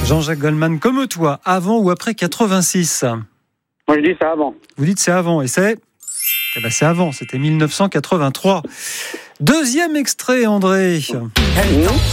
Jean-Jacques Goldman, comme toi, avant ou après 86? Moi, je dis ça avant. Vous dites c'est avant, et c'est c'est avant, c'était 1983. Deuxième extrait, André.